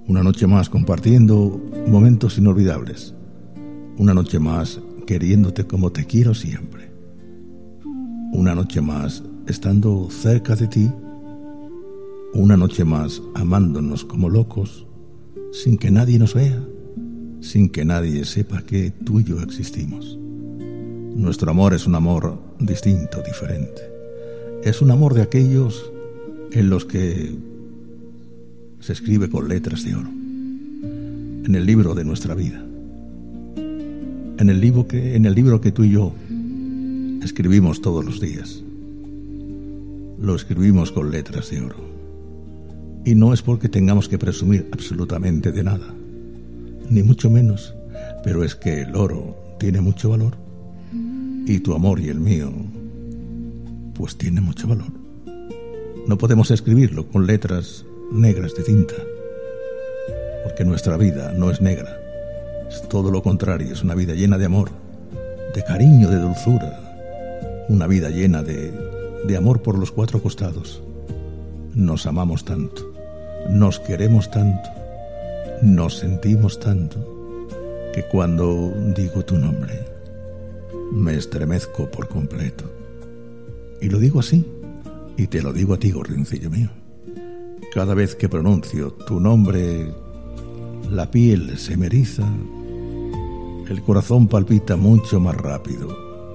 Una noche más compartiendo momentos inolvidables. Una noche más queriéndote como te quiero siempre. Una noche más estando cerca de ti. Una noche más amándonos como locos, sin que nadie nos vea, sin que nadie sepa que tú y yo existimos. Nuestro amor es un amor distinto, diferente. Es un amor de aquellos en los que se escribe con letras de oro. En el libro de nuestra vida. En el libro que tú y yo escribimos todos los días. Lo escribimos con letras de oro. Y no es porque tengamos que presumir absolutamente de nada, ni mucho menos, pero es que el oro tiene mucho valor y tu amor y el mío pues tiene mucho valor. No podemos escribirlo con letras negras de tinta, porque nuestra vida no es negra, es todo lo contrario, es una vida llena de amor, de cariño, de dulzura, una vida llena de amor por los cuatro costados. Nos amamos tanto, nos queremos tanto, nos sentimos tanto, que cuando digo tu nombre me estremezco por completo. Y lo digo así, y te lo digo a ti, gorrioncillo mío. Cada vez que pronuncio tu nombre, la piel se me eriza, el corazón palpita mucho más rápido.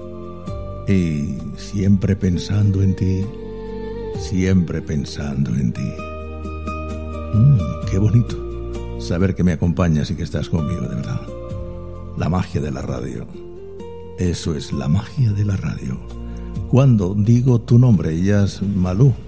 Y siempre pensando en ti, siempre pensando en ti. Qué bonito saber que me acompañas y que estás conmigo, de verdad. La magia de la radio. Eso es la magia de la radio. Cuando digo tu nombre, ella es Malú.